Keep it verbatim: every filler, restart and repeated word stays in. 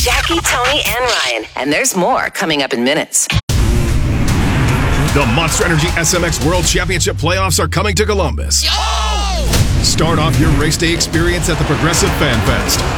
Jackie, Tony, and Ryan. And there's more coming up in minutes. The Monster Energy S M X World Championship playoffs are coming to Columbus. Yo! Start off your race day experience at the Progressive Fan Fest.